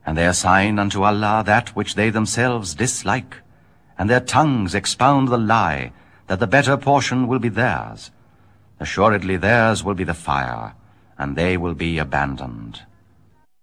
And they assign unto Allah that which they themselves dislike, and their tongues expound the lie, that the better portion will be theirs. Assuredly theirs will be the fire, and they will be abandoned.